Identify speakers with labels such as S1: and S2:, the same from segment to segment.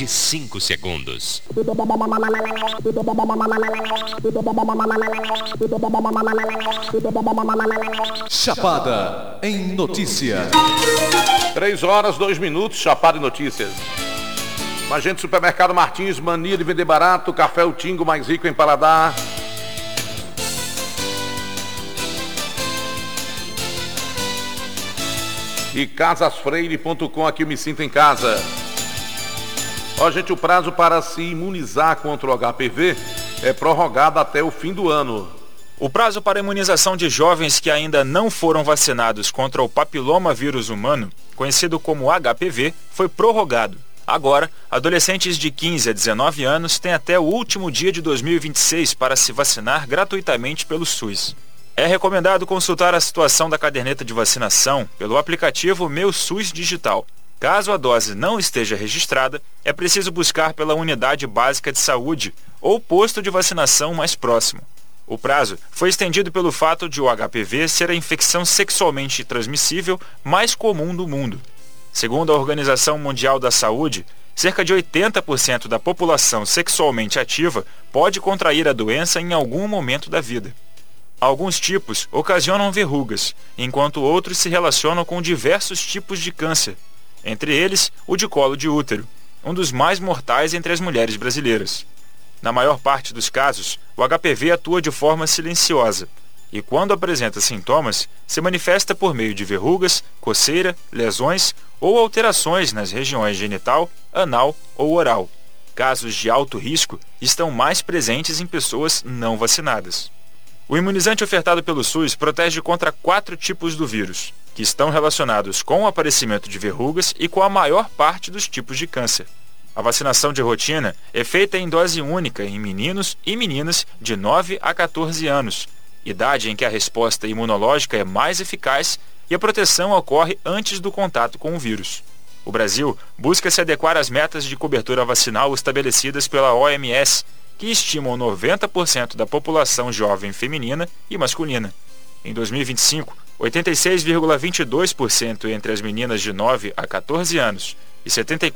S1: de 5 segundos.
S2: Chapada em Notícia.
S3: 3h02, Chapada em Notícias. Com a gente, Supermercado Martins, mania de vender barato, café o Tingo mais rico em paladar. E casasfreire.com, aqui eu me sinto em casa. Ó, gente, o prazo para se imunizar contra o HPV é prorrogado até o fim do ano.
S4: O prazo para a imunização de jovens que ainda não foram vacinados contra o papiloma vírus humano, conhecido como HPV, foi prorrogado. Agora, adolescentes de 15 a 19 anos têm até o último dia de 2026 para se vacinar gratuitamente pelo SUS. É recomendado consultar a situação da caderneta de vacinação pelo aplicativo Meu SUS Digital. Caso a dose não esteja registrada, é preciso buscar pela unidade básica de saúde ou posto de vacinação mais próximo. O prazo foi estendido pelo fato de o HPV ser a infecção sexualmente transmissível mais comum do mundo. Segundo a Organização Mundial da Saúde, cerca de 80% da população sexualmente ativa pode contrair a doença em algum momento da vida. Alguns tipos ocasionam verrugas, enquanto outros se relacionam com diversos tipos de câncer, entre eles o de colo de útero, um dos mais mortais entre as mulheres brasileiras. Na maior parte dos casos, o HPV atua de forma silenciosa e, quando apresenta sintomas, se manifesta por meio de verrugas, coceira, lesões ou alterações nas regiões genital, anal ou oral. Casos de alto risco estão mais presentes em pessoas não vacinadas. O imunizante ofertado pelo SUS protege contra 4 tipos do vírus, que estão relacionados com o aparecimento de verrugas e com a maior parte dos tipos de câncer. A vacinação de rotina é feita em dose única em meninos e meninas de 9 a 14 anos, idade em que a resposta imunológica é mais eficaz e a proteção ocorre antes do contato com o vírus. O Brasil busca se adequar às metas de cobertura vacinal estabelecidas pela OMS, que estimam 90% da população jovem feminina e masculina. Em 2025, 86,22% entre as meninas de 9 a 14 anos e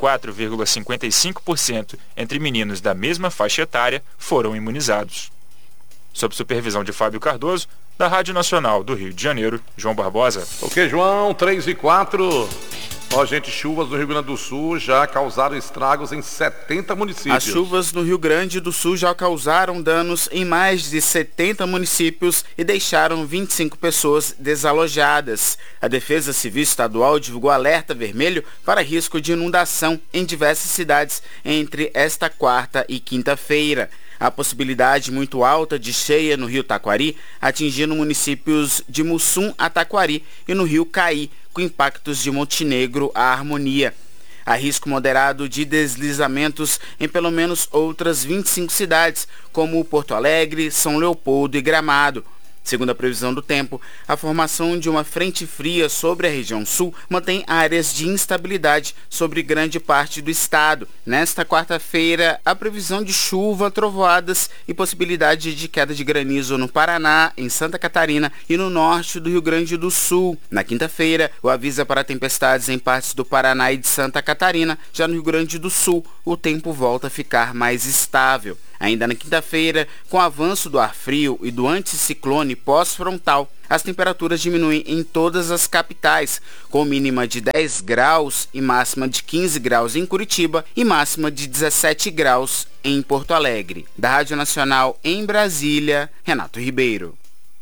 S4: 74,55% entre meninos da mesma faixa etária foram imunizados. Sob supervisão de Fábio Cardoso, da Rádio Nacional do Rio de Janeiro, João Barbosa.
S3: Ok, João, 3h04. Ó, gente, chuvas no Rio Grande do Sul já causaram estragos em 70 municípios.
S5: As chuvas no Rio Grande do Sul já causaram danos em mais de 70 municípios e deixaram 25 pessoas desalojadas. A Defesa Civil Estadual divulgou alerta vermelho para risco de inundação em diversas cidades entre esta quarta e quinta-feira. A possibilidade muito alta de cheia no rio Taquari, atingindo municípios de Mussum a Taquari e no rio Caí, com impactos de Montenegro a Harmonia. Há risco moderado de deslizamentos em pelo menos outras 25 cidades, como Porto Alegre, São Leopoldo e Gramado. Segundo a previsão do tempo, a formação de uma frente fria sobre a região sul mantém áreas de instabilidade sobre grande parte do estado. Nesta quarta-feira, a previsão de chuva, trovoadas e possibilidade de queda de granizo no Paraná, em Santa Catarina e no norte do Rio Grande do Sul. Na quinta-feira, o aviso é para tempestades em partes do Paraná e de Santa Catarina. Já no Rio Grande do Sul, o tempo volta a ficar mais estável. Ainda na quinta-feira, com o avanço do ar frio e do anticiclone pós-frontal, as temperaturas diminuem em todas as capitais, com mínima de 10 graus e máxima de 15 graus em Curitiba e máxima de 17 graus em Porto Alegre. Da Rádio Nacional em Brasília, Renato Ribeiro.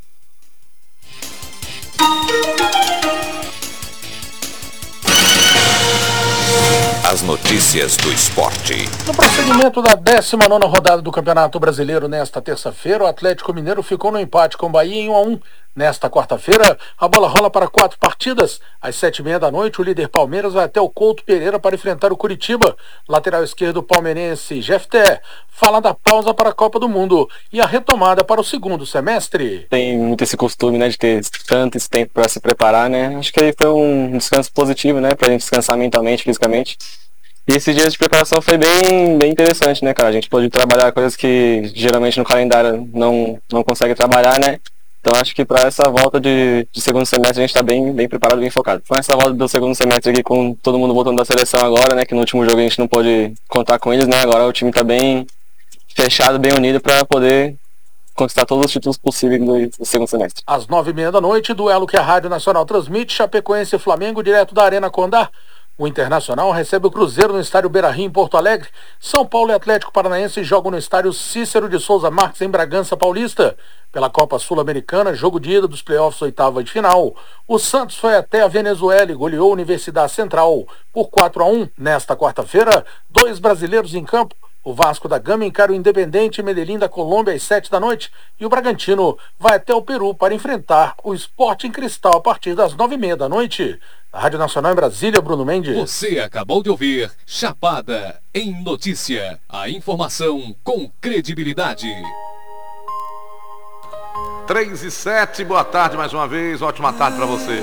S6: As notícias do esporte.
S7: No prosseguimento da 19ª rodada do Campeonato Brasileiro nesta terça-feira, o Atlético Mineiro ficou no empate com o Bahia em 1-1. Nesta quarta-feira, a bola rola para 4 partidas. Às 7h30 da noite, o líder Palmeiras vai até o Couto Pereira para enfrentar o Curitiba. Lateral esquerdo palmeirense Jefté fala da pausa para a Copa do Mundo e a retomada para o segundo semestre.
S8: Tem muito esse costume, né, de ter tanto esse tempo para se preparar, né? Acho que aí foi um descanso positivo, né, pra gente descansar mentalmente, fisicamente. E esses dias de preparação foi bem interessante, né, cara? A gente pôde trabalhar coisas que geralmente no calendário não consegue trabalhar, né? Então acho que para essa volta de segundo semestre a gente está bem preparado, bem focado. Com essa volta do segundo semestre aqui, com todo mundo voltando da seleção agora, né, que no último jogo a gente não pôde contar com eles, né, agora o time está bem fechado, bem unido para poder conquistar todos os títulos possíveis do segundo semestre.
S7: Às 9h30, duelo que a Rádio Nacional transmite, Chapecoense e Flamengo, direto da Arena Condá. O Internacional recebe o Cruzeiro no estádio Beira-Rio, em Porto Alegre. São Paulo e Atlético Paranaense jogam no estádio Cícero de Souza Marques, em Bragança Paulista. Pela Copa Sul-Americana, jogo de ida dos playoffs, oitava de final. O Santos foi até a Venezuela e goleou a Universidade Central por 4-1. Nesta quarta-feira, 2 brasileiros em campo. O Vasco da Gama encara o Independente Medellín da Colômbia às 7h. E o Bragantino vai até o Peru para enfrentar o Sporting Cristal a partir das 9h30. Na Rádio Nacional em Brasília, Bruno Mendes.
S2: Você acabou de ouvir Chapada em Notícia. A informação com credibilidade.
S3: 3 e 7, boa tarde mais uma vez, ótima tarde para você.